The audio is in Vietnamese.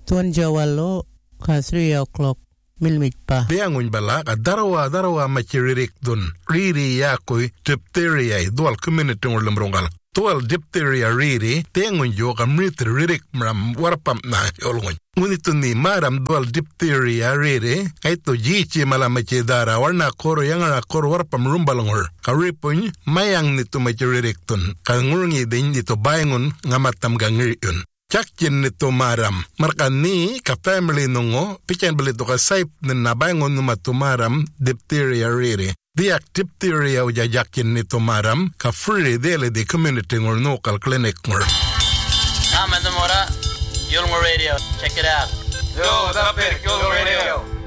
tuan jawalo kasri o'clock milmit pa Biangun bala darwa machiririk dun riri yakoi diphtheria dual community ngol lemrongal dual diphtheria riri tengun yo kamrit ririk mram warpam na yolngun ngunituni maram dual diphtheria riri aito jichi malamache dara warna koro yangara koro warpam rumbalngor karipun mayang nitu machiririk dun kangurungi din dito bayangun ngamatam gangiriun Chakkin nito maram. Markani ka family nungo, pichen balito ka saip na nabangon numatumaram diphtheria riri. Diak diphtheria o jajakin nito maram, ka free dele di community ngor local clinic ngor. Mora, Yulngo Radio, check it out. Yo, what's up, Yulngo Radio?